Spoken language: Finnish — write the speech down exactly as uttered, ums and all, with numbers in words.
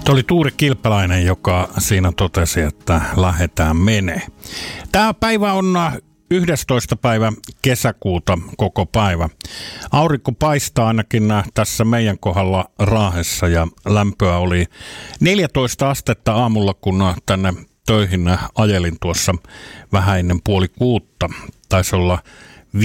Se oli Tuuri Kilpeläinen, joka siinä totesi, että lähdetään menee. Tämä päivä on yhdestoista päivä kesäkuuta koko päivä. Aurinko paistaa ainakin tässä meidän kohdalla Raahessa ja lämpöä oli neljätoista astetta aamulla, kun tänne töihin ajelin tuossa vähän ennen puoli kuutta. Taisi olla